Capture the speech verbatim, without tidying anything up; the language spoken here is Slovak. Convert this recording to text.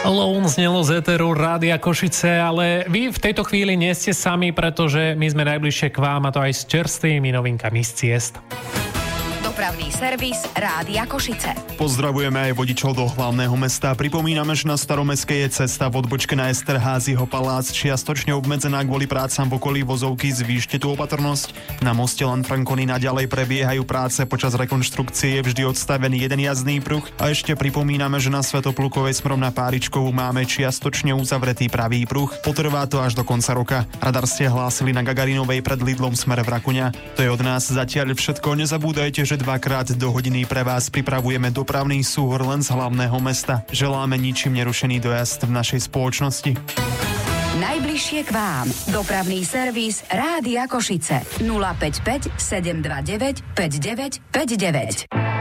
Alone znelo z éteru Rádia Košice, ale vy v tejto chvíli nie ste sami, pretože my sme najbližšie k vám, a to aj s čerstvými novinkami z ciest. Dopravný servis Rádia Košice. Pozdravujeme aj vodičov do hlavného mesta. Pripomíname, že na Staromestskej je cesta v odbočke na Esterházyho palác čiastočne obmedzená kvôli prácam v okolí vozovky. Zvýšte tú opatrnosť. Na moste Lanfranconi naďalej prebiehajú práce. Počas rekonštrukcie je vždy odstavený jeden jazdný pruh. A ešte pripomíname, že na Svätoplukovej smerom na Páričkovú máme čiastočne uzavretý pravý pruh. Potrvá to až do konca roka. Radar ste hlásili na Gagarinovej pred Lidlom smer Vrakuňa. To je od nás zatiaľ všetko. Nezabúdajte, že dvakrát do hodiny pre vás pripravujeme dopravný súhor len z hlavného mesta. Želáme ničím nerušený dojazd v našej spoločnosti. Najbližšie k vám. Dopravný servis Rádia Košice. nula päť päť sedem dva deväť päť deväť päť deväť.